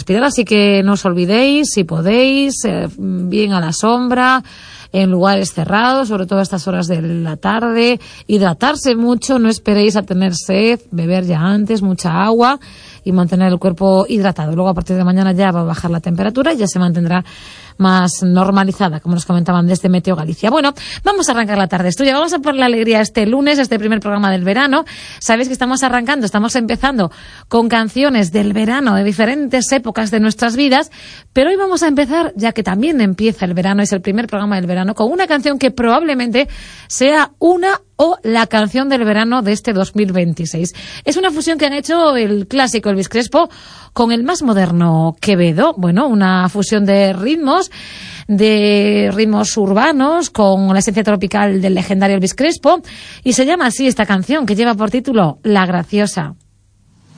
hospital, así que no os olvidéis, si podéis, bien a la sombra, en lugares cerrados, sobre todo a estas horas de la tarde, hidratarse mucho, no esperéis a tener sed, beber ya antes mucha agua y mantener el cuerpo hidratado. Luego a partir de mañana ya va a bajar la temperatura y ya se mantendrá más normalizada, como nos comentaban desde Meteo Galicia. Bueno, vamos a arrancar la tarde estudia, vamos a por la alegría este lunes, este primer programa del verano. Sabéis que estamos empezando con canciones del verano, de diferentes épocas de nuestras vidas, pero hoy vamos a empezar, ya que también empieza el verano, es el primer programa del verano, con una canción que probablemente sea una o la canción del verano de este 2026. Es una fusión que han hecho el clásico Elvis Crespo con el más moderno Quevedo. Bueno, una fusión de ritmos urbanos con la esencia tropical del legendario Elvis Crespo, y se llama así esta canción, que lleva por título La Graciosa.